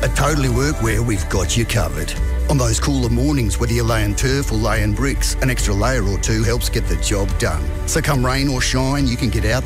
At Totally Workwear, we've got you covered. On those cooler mornings, whether you're laying turf or laying bricks, an extra layer or two helps get the job done. So come rain or shine, you can get out